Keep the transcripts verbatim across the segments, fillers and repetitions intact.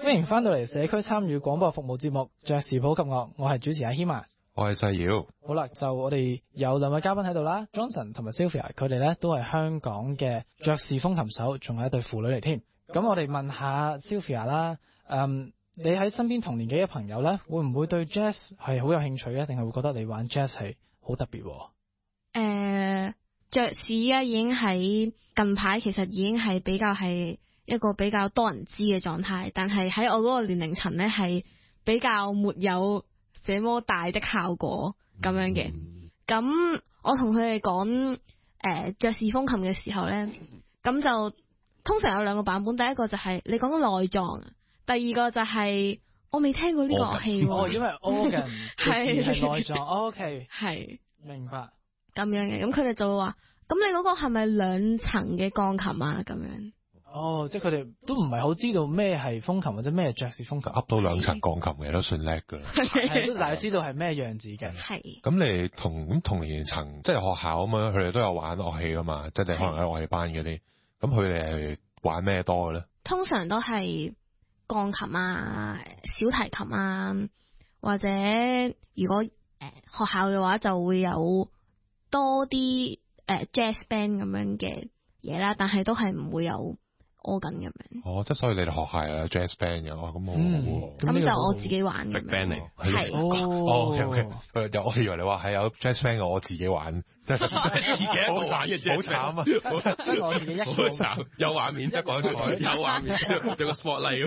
歡迎翻到嚟社區參與廣播服務節目爵士普及樂，我係主持阿謙啊。 我係細瑤。 好啦，就我哋有兩位嘉賓喺度啦 ，Johnson 同埋 Sylvia， 佢哋咧都係香港嘅爵士風琴手，仲係一對父女嚟添。咁我哋問下 Sylvia 啦，嗯，你喺身邊同年紀嘅朋友咧，會唔會對 Jazz 係好有興趣咧？定係會覺得你玩 Jazz 係好特別？誒、 呃，爵士依家已經喺近排，其實已經係比較係一個比較多人知嘅狀態，但係喺我嗰個年齡層咧係比較沒有這麼大的效果咁樣嘅。咁我同佢哋講誒爵士風琴嘅時候咧，咁就通常有兩個版本，第一個就係你講嘅內臟，第二個就係我未聽過呢個樂器喎。 哦，因為 organ 係係內臟。OK， 係明白咁樣嘅。咁佢哋就會話：咁你嗰個係咪兩層嘅鋼琴啊？咁樣。 哦，即係佢哋都唔係好知道咩係風琴或者咩係爵士風琴， 噏到兩層鋼琴嘅都算叻㗎啦。 係都大家知道係咩樣子嘅。 係。 咁你同咁同年層，即係學校啊嘛，佢哋都有玩樂器㗎嘛，即係你可能喺樂器班嗰啲。咁佢哋係玩咩多嘅咧？通常都係鋼琴啊、小提琴啊，或者如果誒、呃、學校嘅話就會有多啲誒、呃、jazz band 咁樣嘅嘢啦，但係都係唔會有 organ 咁樣。哦，即係所以你哋學校有 jazz band 嘅，哦咁我咁、嗯、就我自己玩嘅 band 嚟，係哦 OK OK， 有我以為你話係有 jazz band 嘅，我自己玩。自己一個玩嘅啫，好慘啊！得我自己一個，好慘，有畫面，一個台有畫面，有個 spotlight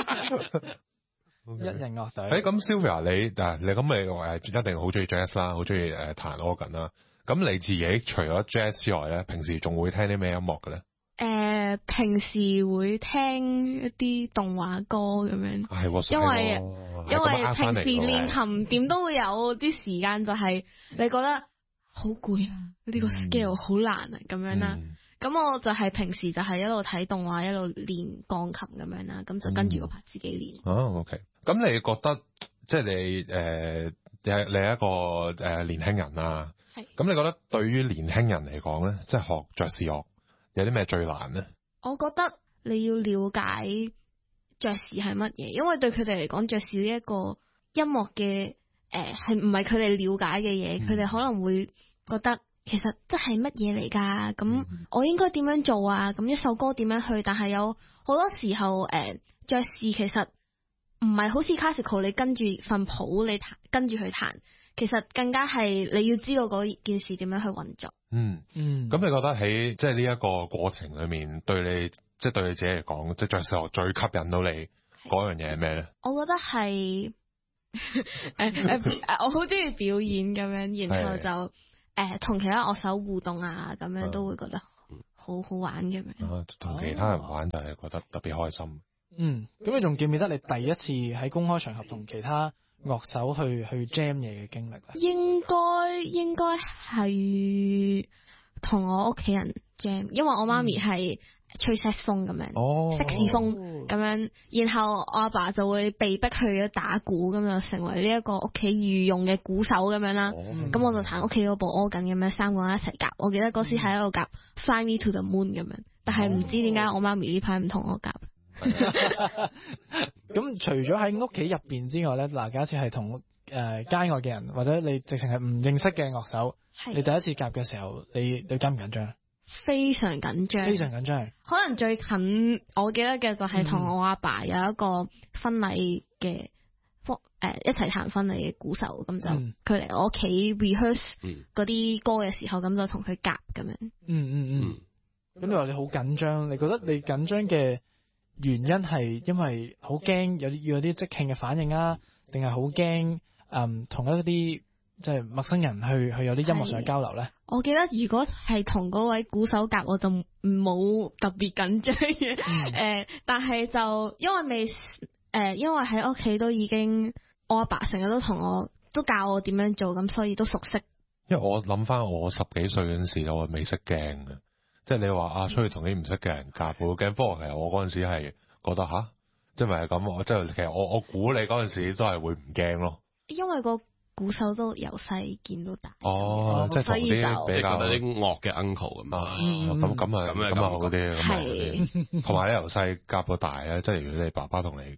一人樂隊。 誒咁 Sylvia 你嗱你咁你誒一定好中意 jazz 啦，好中意誒彈 organ 啦。咁你自己除咗 jazz 之外咧，平時仲會聽啲咩音樂嘅咧？誒、呃，平時會聽一啲動畫歌咁樣，係喎，因為因為平時練琴點都會有啲時間，就係你覺得好攰啊，呢、這個 scale 好難啊咁、嗯、樣啦。咁、嗯、我就係平時就係一路睇動畫，一路練鋼琴咁樣啦。咁就跟住個拍自己練。哦、嗯 oh，OK。咁你覺得即係你誒、呃，你你係一個誒、呃、年輕人啊？係。咁你覺得對於年輕人嚟講咧，即係學爵士樂有啲咩最難咧？我覺得你要了解爵士係乜嘢，因為對佢哋嚟講，爵士呢一個音樂嘅誒係唔係佢哋了解嘅嘢，佢、嗯、哋可能會覺得其實即係乜嘢嚟㗎？咁、嗯、我應該點樣做啊？咁一首歌點樣去？但係有好多時候誒爵士其實唔係好似 classical， 你跟住份譜你彈跟住去彈，其實更加係你要知道嗰件事點樣去運作。嗯嗯，咁你覺得喺即係呢一個過程裏面，對你即係、就是、對你自己嚟講，即係爵士樂最吸引到你嗰樣嘢係咩咧？我覺得係誒誒，我好中意表演咁樣，然後就誒同、呃、其他樂手互動啊，咁樣都會覺得好好玩咁樣。同、啊、其他人玩就係覺得特別開心。嗯，咁你仲記唔記得你第一次喺公開場合同其他樂手去去 jam 嘢嘅經歷咧？應該應該係同我屋企人 jam， 因為我媽咪係吹 saxophone 咁樣，色士風咁樣，然後我阿爸就會被逼去咗打鼓，咁就成為呢一個屋企御用嘅鼓手咁樣啦。咁、哦、我就彈屋企嗰部 organ 咁樣，三個人一齊夾。我記得嗰時喺度夾 Fly Me to the Moon 咁樣，但係唔知點解我媽咪呢排唔同我夾。咁除咗喺屋企入邊之外咧，嗱，假設係同誒街外嘅人，或者你直情係唔認識嘅樂手，你第一次夾嘅時候，你你緊唔緊張？非常緊張，非常緊張。可能最近我記得嘅就係同我阿爸有一個婚禮嘅，誒、呃、一齊彈婚禮嘅鼓手，咁就佢嚟我屋企 rehearse 嗰啲歌嘅時候，咁就同佢夾咁樣。嗯嗯嗯。咁、嗯、你話你好緊張，你覺得你緊張嘅原因係因為好驚有啲要有啲即興嘅反應啊，定係好驚誒同一啲即係陌生人去去有啲音樂上嘅交流咧？我記得如果係同嗰位鼓手夾，我就冇特別緊張嘅，誒、嗯呃，但係就因為未誒、呃，因為喺屋企都已經我阿爸成日都同我都教我點樣做，咁所以都熟悉。因為我諗翻我十幾歲嗰陣時，我未識驚嘅。即係你話啊，出去同啲唔識嘅人夾，好驚。不過其實我嗰陣時係覺得吓，即係咪係咁？我即係其實我我估你嗰陣時都係會唔驚咯。因為個鼓手都由細見到大。哦，即係同啲比較啲惡嘅 uncle 咁啊。咁咁啊咁啊好啲。係。同埋咧由細夾到大咧，即係如果你爸爸同你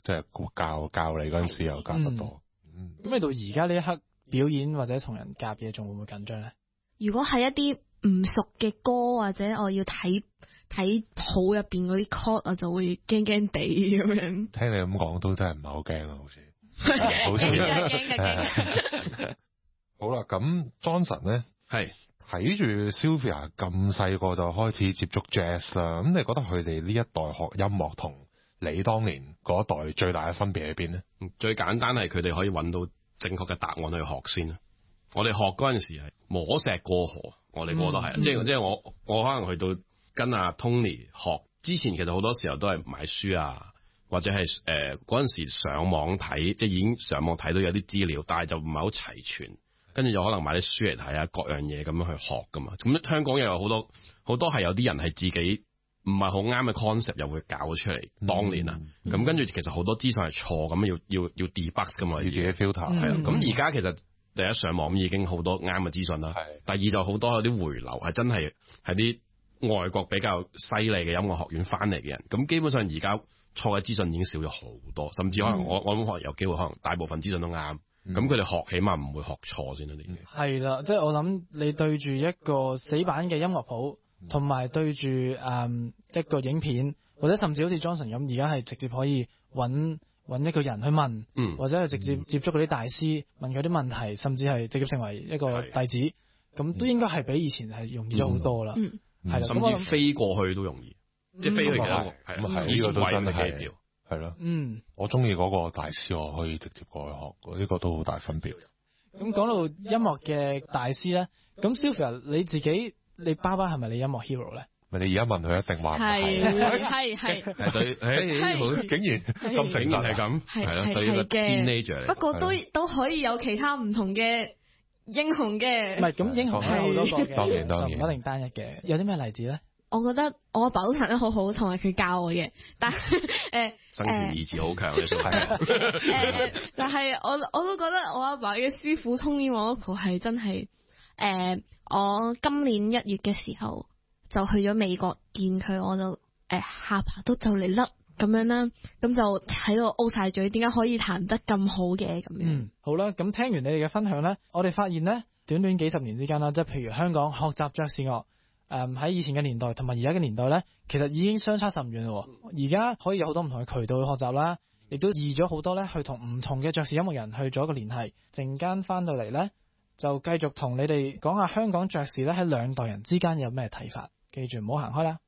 即係教教你嗰陣時又教得多。嗯， 咁你到而家呢一刻表演或者同人夾嘢，仲會唔會緊張咧？ 如果係一啲唔熟嘅歌或者我要睇睇譜入邊嗰啲 chord，我就會驚驚地咁樣。 聽你咁講都真係唔係好驚啊，好似。好似驚嘅驚。 好啦，咁 Johnson 咧係睇住 Sylvia 咁細個就開始接觸 jazz 啦，咁你覺得佢哋呢一代學音樂同你當年嗰一代最大嘅分別喺邊咧？ 最簡單係佢哋可以揾到正確嘅答案去學先啦。我哋學嗰陣時係摸石過河，我哋個個都係，嗯、即係即係我我可能去到跟阿 Tony 學之前，其實好多時候都係買書啊，或者係誒嗰陣時上網睇，即係已經上網睇到有啲資料，但係就唔係好齊全，跟住就可能買啲書嚟睇下各樣嘢咁樣去學噶嘛。咁香港又有好多好多係有啲人係自己唔係好啱嘅 concept 又會教咗出嚟。嗯、當年啊，咁、嗯、跟住其實好多資訊係錯，咁要要要 debug 噶嘛，要自己 filter 係啊。咁而家其實第一上網已經好多啱嘅資訊啦，係。第二就好多有啲回流係真係係啲外國比較犀利嘅音樂學院翻嚟嘅人，咁基本上而家錯嘅資訊已經少咗好多，甚至可能我、嗯、我諗可能有機會可能大部分資訊都啱，咁佢哋學起碼唔會學錯先啦啲嘢。係啦，即係我諗你對住一個死板嘅音樂譜，同埋對住誒、嗯、一個影片，或者甚至好似 Johnson 咁，而家係直接可以揾揾一個人去問，嗯、或者係直接接觸嗰啲大師問佢啲問題，甚至係直接成為一個弟子，咁都應該係比以前係容易咗好多啦。係、嗯、啦， 甚至飛過去都容易，嗯、即係飛去其他係係呢個都真係係咯。嗯， 我中意嗰個大師，我可以直接過去學，呢、這個都好大分別。 咁講到音樂嘅大師咧，咁 Sylvia 你自己你爸爸係咪你音樂 hero 咧？ 咪你而家問佢一定話係係係係對，誒好竟然咁竟然係咁，係咯對個 teenager 嚟。 不過都都可以有其他唔同嘅英雄嘅。 唔係咁英雄係好多個嘅， 當然當然就唔一定單一嘅。有啲咩例子咧？ 我覺得我阿爸都彈得好好，同埋佢教我嘅。但係誒生存意志好強嘅， 係誒，但係我我都覺得我阿爸嘅師傅 Tony Morocco 係真係誒，我今年一月嘅時候就去咗美國見佢，我就誒、呃、下巴都就嚟甩咁樣啦，咁就喺度 O 晒嘴，點解可以彈得咁好嘅咁樣？ 嗯，好啦，咁聽完你哋嘅分享咧，我哋發現咧，短短幾十年之間啦，即係譬如香港學習爵士樂，誒、呃、喺以前嘅年代同埋而家嘅年代咧，其實已經相差甚遠咯。而家可以有好多唔同嘅渠道去學習啦，亦都易咗好多咧，去同唔同嘅爵士音樂人去做一個聯繫。陣間翻到嚟咧，就繼續同你哋講下香港爵士咧喺兩代人之間有咩睇法。記住唔好行開啦。